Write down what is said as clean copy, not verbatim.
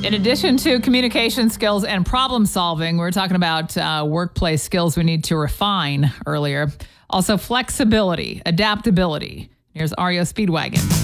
In addition to communication skills and problem solving, we're talking about workplace skills we need to refine earlier. Also, flexibility, adaptability. Here's REO Speedwagon.